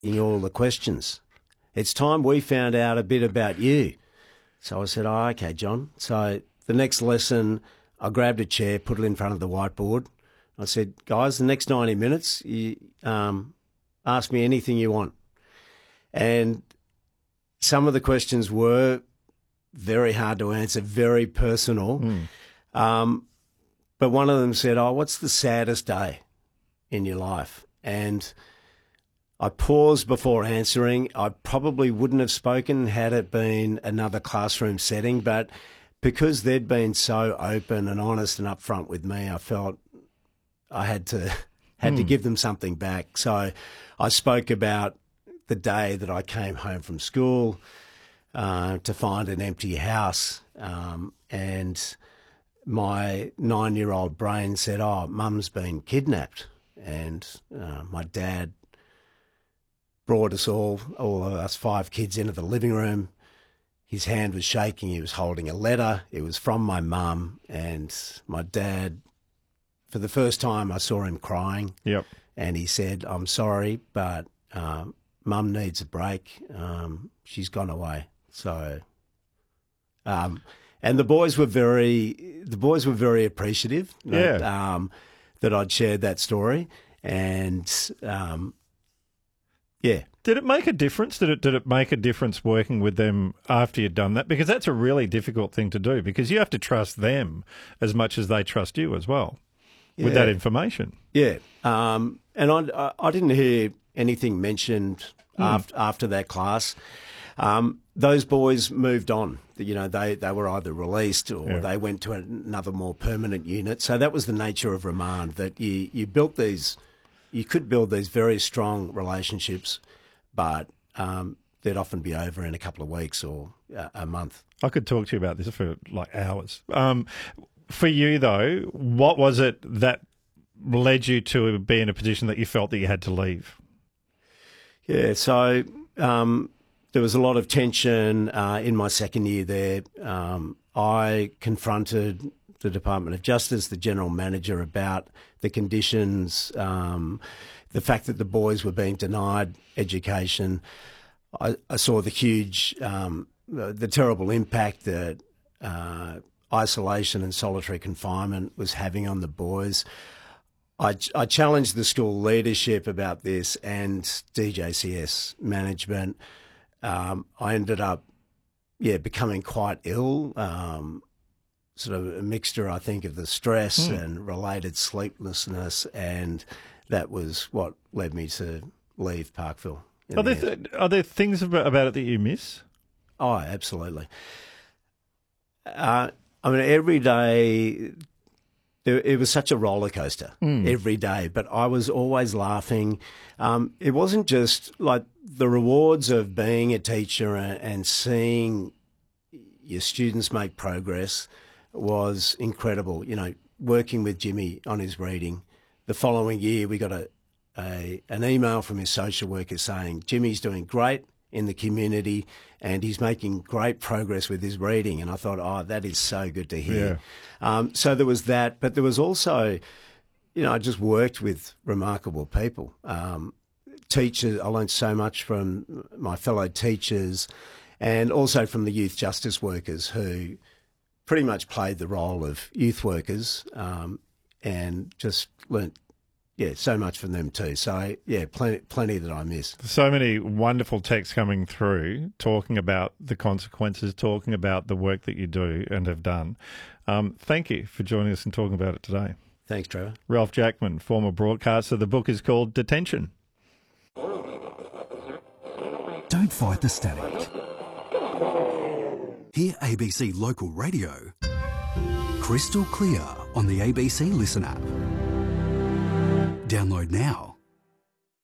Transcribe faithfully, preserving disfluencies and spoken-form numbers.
all the questions. It's time we found out a bit about you. So I said, oh, okay, John. So the next lesson, I grabbed a chair, put it in front of the whiteboard. I said, guys, the next ninety minutes, you um, ask me anything you want. And some of the questions were very hard to answer, very personal. Mm. Um, but one of them said, oh, what's the saddest day in your life? And I paused before answering. I probably wouldn't have spoken had it been another classroom setting, but because they'd been so open and honest and upfront with me, I felt I had to had mm. to give them something back. So I spoke about the day that I came home from school uh, to find an empty house, um, and my nine-year-old brain said, oh, Mum's been kidnapped. And uh, my dad brought us all, all of us five kids, into the living room. His hand was shaking. He was holding a letter. It was from my mum. And my dad, for the first time, I saw him crying. Yep. And he said, I'm sorry, but um, Mum needs a break. Um, she's gone away. So, um, and the boys were very, the boys were very appreciative. Yeah. That, um, that I'd shared that story. And, um, yeah. Did it make a difference? Did it did it make a difference working with them after you'd done that? Because that's a really difficult thing to do, because you have to trust them as much as they trust you as well yeah. with that information. Yeah. Um, and I, I didn't hear anything mentioned mm. after, after that class. Um, those boys moved on. You know, they, they were either released or yeah. they went to another more permanent unit. So that was the nature of remand, that you, you built these, you could build these very strong relationships, but um, they'd often be over in a couple of weeks or a, a month. I could talk to you about this for like hours. Um, for you, though, what was it that led you to be in a position that you felt that you had to leave? Yeah, so um, there was a lot of tension uh, in my second year there. Um, I confronted the Department of Justice, the General Manager, about the conditions, um, the fact that the boys were being denied education. I, I saw the huge, um, the, the terrible impact that uh, isolation and solitary confinement was having on the boys. I, I challenged the school leadership about this and D J C S management. Um, I ended up, yeah, becoming quite ill, um, sort of a mixture, I think, of the stress mm. and related sleeplessness, and that was what led me to leave Parkville. Are there, th- are there things about, about it that you miss? Oh, absolutely. Uh, I mean, every day, it was such a roller coaster mm. every day, but I was always laughing. Um, it wasn't just like the rewards of being a teacher and, and seeing your students make progress was incredible. You know, working with Jimmy on his reading. The following year, we got a, a an email from his social worker saying Jimmy's doing great in the community and he's making great progress with his reading. And I thought, oh, that is so good to hear. Yeah. Um, so there was that, but there was also, you know, I just worked with remarkable people. Um, teachers, I learned so much from my fellow teachers and also from the youth justice workers who pretty much played the role of youth workers um, and just learnt yeah, so much from them too. So, yeah, plenty, plenty that I miss. So many wonderful texts coming through talking about the consequences, talking about the work that you do and have done. Um, thank you for joining us and talking about it today. Thanks, Trevor. Ralph Jackman, former broadcaster. The book is called Detention. Don't fight the static. Hear A B C Local Radio crystal clear on the A B C Listen app. Download now.